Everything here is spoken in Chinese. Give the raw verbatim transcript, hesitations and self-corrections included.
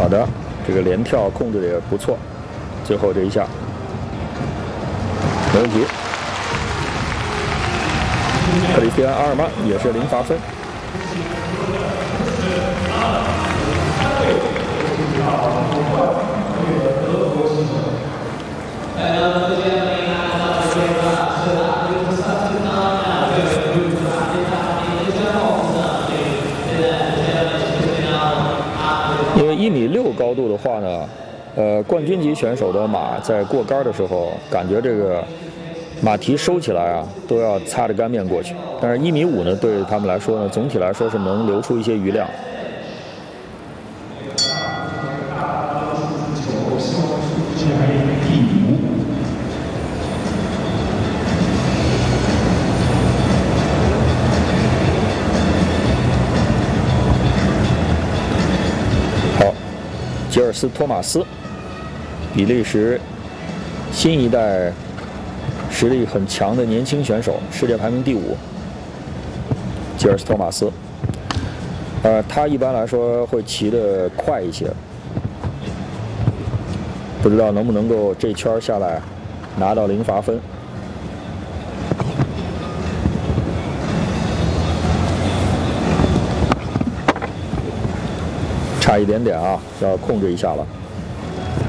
好的，这个连跳控制的也不错，最后这一下没问题。克里斯蒂安·阿尔曼也是零罚分。因为一米六高度的话呢，呃，冠军级选手的马在过杆的时候，感觉这个马蹄收起来啊，都要擦着干面过去。但是，一米五呢，对他们来说呢，总体来说是能留出一些余量。好，吉尔斯·托马斯，比利时新一代实力很强的年轻选手，世界排名第五。吉尔斯·托马斯，呃，他一般来说会骑得快一些，不知道能不能够这圈下来拿到零罚分。差一点点啊，要控制一下了。